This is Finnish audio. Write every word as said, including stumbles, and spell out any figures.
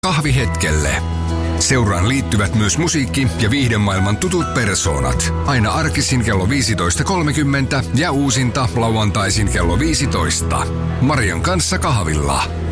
Kahvihetkelle. Seuraan liittyvät myös musiikki- ja viihdemaailman tutut persoonat. Aina arkisin kello viisitoista kolmekymmentä ja uusinta lauantaisin kello viisitoista. Marian kanssa kahvilla.